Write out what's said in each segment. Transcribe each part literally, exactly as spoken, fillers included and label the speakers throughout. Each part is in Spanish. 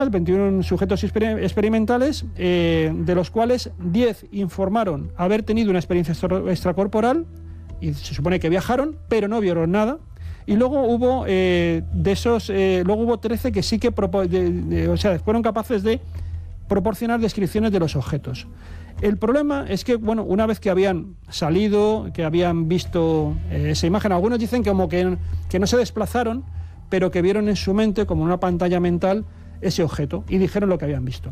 Speaker 1: veintiuno sujetos exper experimentales, eh, de los cuales diez informaron haber tenido una experiencia extracorporal, y se supone que viajaron, pero no vieron nada. Y luego hubo eh, de esos, eh, luego hubo trece que sí que, de, de, o sea, fueron capaces de proporcionar descripciones de los objetos. El problema es que, bueno, una vez que habían salido, que habían visto eh, esa imagen, algunos dicen que como que, que no se desplazaron, pero que vieron en su mente, como en una pantalla mental, ese objeto, y dijeron lo que habían visto.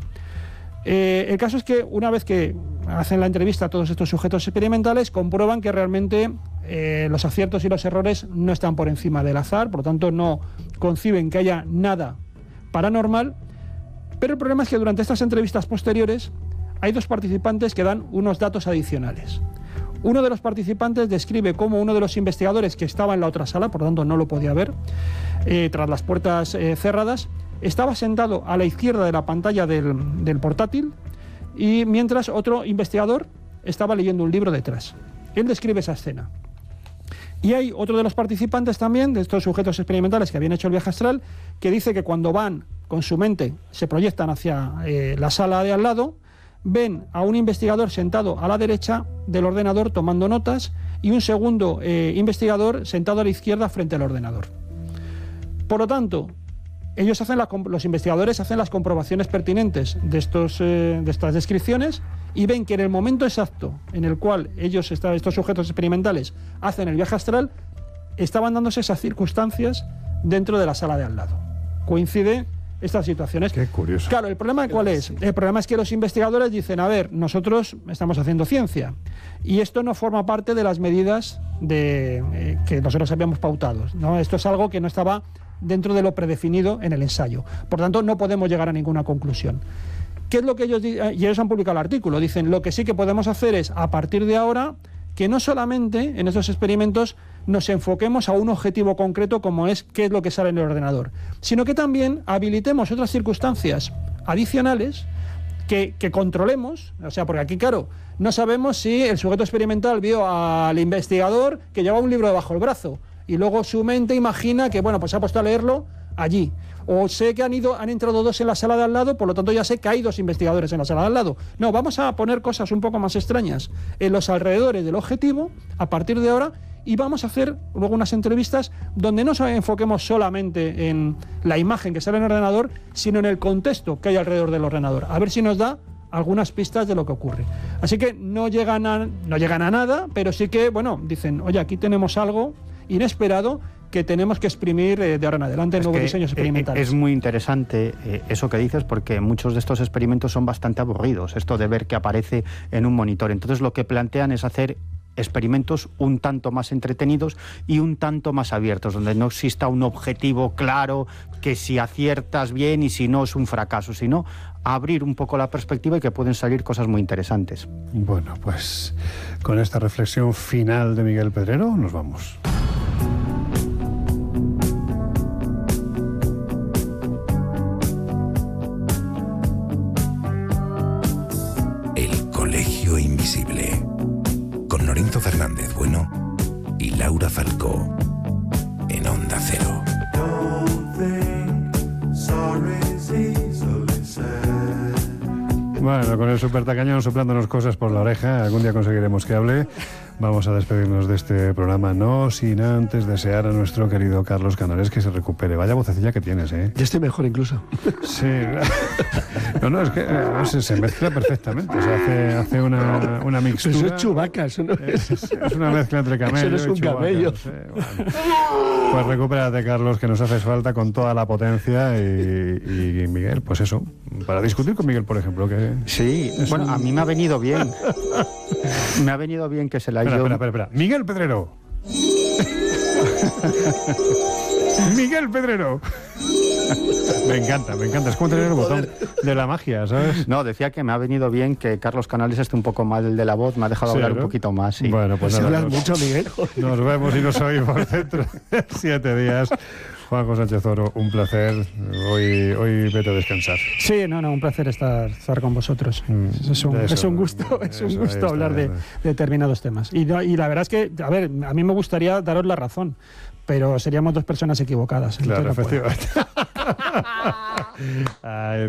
Speaker 1: Eh, el caso es que una vez que hacen la entrevista a todos estos sujetos experimentales, comprueban que realmente eh, los aciertos y los errores no están por encima del azar, por lo tanto no conciben que haya nada paranormal, pero el problema es que durante estas entrevistas posteriores hay dos participantes que dan unos datos adicionales. Uno de los participantes describe cómo uno de los investigadores que estaba en la otra sala, por lo tanto no lo podía ver, eh, tras las puertas eh, cerradas, estaba sentado a la izquierda de la pantalla del, del portátil, y mientras otro investigador estaba leyendo un libro detrás. Él describe esa escena. Y hay otro de los participantes también, de estos sujetos experimentales que habían hecho el viaje astral, que dice que cuando van con su mente, se proyectan hacia eh, la sala de al lado, ven a un investigador sentado a la derecha del ordenador tomando notas y un segundo eh, investigador sentado a la izquierda frente al ordenador. Por lo tanto, ellos hacen la, los investigadores hacen las comprobaciones pertinentes de, estos, eh, de estas descripciones y ven que en el momento exacto en el cual ellos, estos sujetos experimentales, hacen el viaje astral, estaban dándose esas circunstancias dentro de la sala de al lado. Coincide estas situaciones.
Speaker 2: Qué curioso.
Speaker 1: Claro, ¿el problema cuál es? El problema es que los investigadores dicen, a ver, nosotros estamos haciendo ciencia y esto no forma parte de las medidas de, eh, que nosotros habíamos pautado, ¿no? Esto es algo que no estaba dentro de lo predefinido en el ensayo. Por tanto, no podemos llegar a ninguna conclusión. ¿Qué es lo que ellos dicen? Y ellos han publicado el artículo. Dicen, lo que sí que podemos hacer es, a partir de ahora, que no solamente en estos experimentos nos enfoquemos a un objetivo concreto como es qué es lo que sale en el ordenador, sino que también habilitemos otras circunstancias adicionales que, que controlemos, o sea, porque aquí, claro, no sabemos si el sujeto experimental vio al investigador que llevaba un libro debajo del brazo y luego su mente imagina que, bueno, pues se ha puesto a leerlo allí. O sé que han ido, han entrado dos en la sala de al lado, por lo tanto ya sé que hay dos investigadores en la sala de al lado. No, vamos a poner cosas un poco más extrañas en los alrededores del objetivo a partir de ahora y vamos a hacer luego unas entrevistas donde no nos enfoquemos solamente en la imagen que sale en el ordenador, sino en el contexto que hay alrededor del ordenador. A ver si nos da algunas pistas de lo que ocurre. Así que no llegan a, no llegan a nada, pero sí que, bueno, dicen, oye, aquí tenemos algo inesperado que tenemos que exprimir eh, de ahora en adelante en nuevos diseños experimentales.
Speaker 3: Es muy interesante eh, eso que dices, porque muchos de estos experimentos son bastante aburridos, esto de ver que aparece en un monitor. Entonces lo que plantean es hacer experimentos un tanto más entretenidos y un tanto más abiertos, donde no exista un objetivo claro, que si aciertas bien y si no es un fracaso, sino abrir un poco la perspectiva y que pueden salir cosas muy interesantes.
Speaker 2: Bueno, pues con esta reflexión final de Miguel Pedrero nos vamos.
Speaker 4: El Colegio Invisible, con Lorenzo Fernández Bueno y Laura Falcó, en Onda Cero.
Speaker 2: Bueno, con el super tacañón soplándonos cosas por la oreja, algún día conseguiremos que hable. Vamos a despedirnos de este programa, no sin antes desear a nuestro querido Carlos Canales que se recupere. Vaya vocecilla que tienes, ¿eh?
Speaker 5: Ya estoy mejor incluso.
Speaker 2: Sí. No, no, es que no sé, se mezcla perfectamente. O sea, hace, hace una, una mixtura.
Speaker 5: Pero eso es Chewbacca, eso no es...
Speaker 2: Es, es una mezcla entre camello
Speaker 5: eso no es un
Speaker 2: y Chewbacca,
Speaker 5: camello.
Speaker 2: No sé, bueno. Pues recupérate, Carlos, que nos haces falta con toda la potencia. Y, y Miguel, pues eso, para discutir con Miguel, por ejemplo, que...
Speaker 3: Sí, bueno,
Speaker 2: un...
Speaker 3: a mí me ha venido bien. Me ha venido bien que se la haya...
Speaker 2: Espera, espera, espera, espera. Miguel Pedrero. Miguel Pedrero. Me encanta, me encanta. Es como tener el botón de la magia, ¿sabes?
Speaker 3: No, decía que me ha venido bien que Carlos Canales esté un poco mal de la voz, me ha dejado
Speaker 2: Sí,
Speaker 3: hablar
Speaker 2: ¿no?
Speaker 3: un poquito más. Sí.
Speaker 2: Bueno, pues
Speaker 5: Si
Speaker 2: nada,
Speaker 5: hablas
Speaker 2: nos,
Speaker 5: mucho, Miguel.
Speaker 2: nos vemos y nos oímos dentro de siete días. Juanjo Sánchez Oro, un placer. Hoy, hoy vete a descansar.
Speaker 1: Sí, no, no, un placer estar, estar con vosotros.
Speaker 2: Mm,
Speaker 1: es, un,
Speaker 2: eso,
Speaker 1: es un gusto, es un
Speaker 2: eso,
Speaker 1: gusto
Speaker 2: está,
Speaker 1: hablar de, de determinados temas. Y, y la verdad es que, a ver, a mí me gustaría daros la razón, pero seríamos dos personas equivocadas.
Speaker 2: Claro,
Speaker 1: no
Speaker 2: efectivamente. Ay,